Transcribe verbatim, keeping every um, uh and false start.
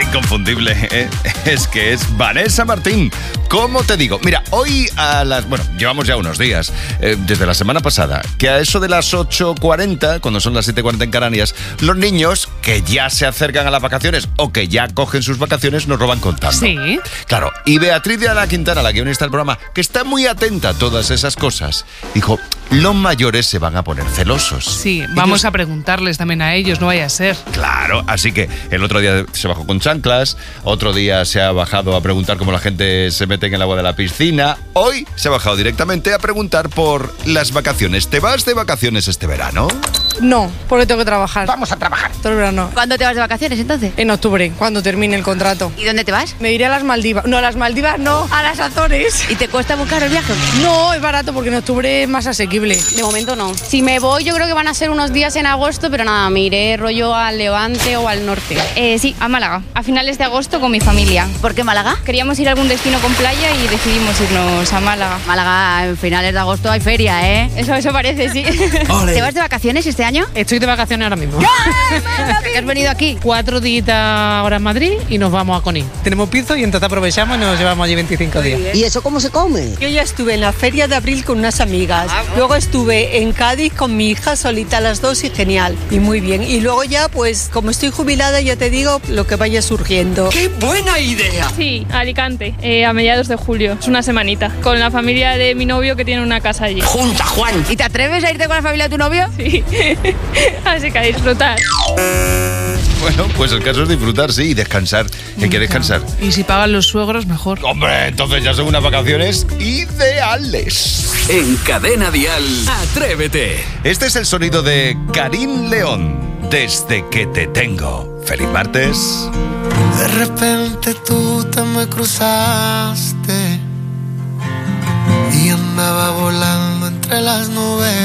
inconfundible, ¿eh? Es que es Vanessa Martín. ¿Cómo te digo? Mira, hoy a las... Bueno, llevamos ya unos días, eh, desde la semana pasada, que a eso de las ocho cuarenta, cuando son las siete cuarenta en Canarias, los niños que ya se acercan a las vacaciones o que ya cogen sus vacaciones nos roban contando. Sí. Claro, y Beatriz de la Quintana, la guionista del programa, que está muy atenta a todas esas cosas, dijo, los mayores se van a poner celosos. Sí, vamos ellos... a preguntarles también a ellos, no vaya a ser. Claro, así que el otro día se bajó con chanclas, otro día se ha bajado a preguntar cómo la gente se mete en el agua de la piscina, hoy se ha bajado directamente a preguntar por las vacaciones. ¿Te vas de vacaciones este verano? No, porque tengo que trabajar. Vamos a trabajar. Todo el verano. ¿Cuándo te vas de vacaciones entonces? En octubre, cuando termine el contrato. ¿Y dónde te vas? Me iré a las Maldivas. No, a las Maldivas no, a las Azores. ¿Y te cuesta muy caro el viaje? No, es barato porque en octubre es más asequible. De momento no. Si me voy, yo creo que van a ser unos días en agosto, pero nada, me iré rollo al Levante o al norte. Eh, sí, a Málaga. A finales de agosto con mi familia. ¿Por qué Málaga? Queríamos ir a algún destino con playa y decidimos irnos a Málaga. Málaga, en finales de agosto hay feria, ¿eh? Eso, eso parece, sí. Ole. ¿Te vas de vacaciones este año? Estoy de vacaciones ahora mismo. ¿Qué has venido aquí? Cuatro días ahora en Madrid y nos vamos a Conil. Tenemos piso y entonces aprovechamos y nos llevamos allí veinticinco días. ¿Y eso cómo se come? Yo ya estuve en la feria de abril con unas amigas. Ah, luego estuve en Cádiz con mi hija solita las dos y genial. Y muy bien. Y luego ya, pues, como estoy jubilada, ya te digo lo que vaya surgiendo. ¡Qué buena idea! Sí, Alicante, eh, a mediados de julio. Es una semanita. Con la familia de mi novio que tiene una casa allí. ¡Junta, Juan! ¿Y te atreves a irte con la familia de tu novio? Sí. Así que a disfrutar. Bueno, pues el caso es disfrutar, sí, y descansar. Hay que descansar. Y si pagan los suegros, mejor. Hombre, entonces ya son unas vacaciones ideales. En Cadena Dial, Atrévete. Este es el sonido de Karim León, Desde que te tengo. Feliz martes. De repente tú te me cruzaste y andaba volando entre las nubes.